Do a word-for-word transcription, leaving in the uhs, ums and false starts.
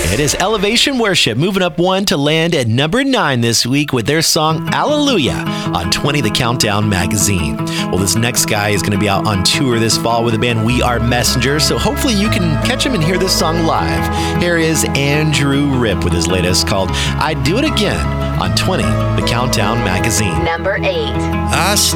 It is Elevation Worship, moving up one to land at number nine this week with their song Hallelujah on twenty The Countdown magazine. Well, this next guy is going to be out on tour this fall with the band We Are Messenger, so hopefully you can catch him and hear this song live. Here is Andrew Ripp with his latest called I'd Do It Again on twenty The Countdown magazine. Number eight. I